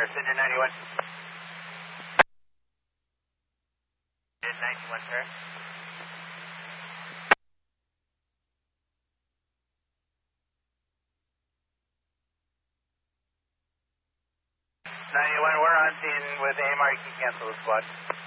Center 91. 91, sir. 91, we're on scene with AMR. You can cancel the squad.